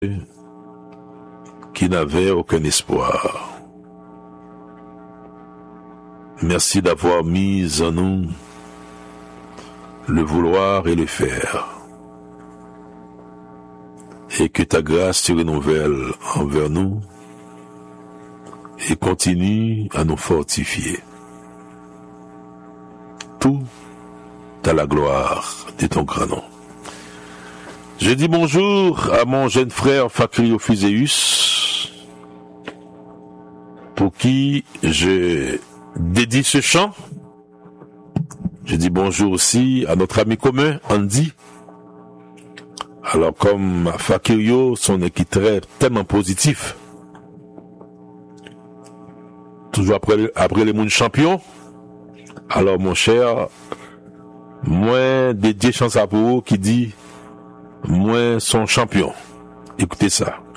qui n'avaient aucun espoir. Merci d'avoir mis en nous le vouloir et le faire. Et que ta grâce se renouvelle envers nous et continue à nous fortifier. Tout à la gloire de ton grand nom. Je dis bonjour à mon jeune frère Fakrio Fuséus, pour qui je dédie ce chant. Je dis bonjour aussi à notre ami commun, Andy. Alors comme Fakrio, son équité tellement positif, toujours après les mondes champions, alors mon cher, moi dédié chance à vous qui dit, moi son champion. Écoutez ça.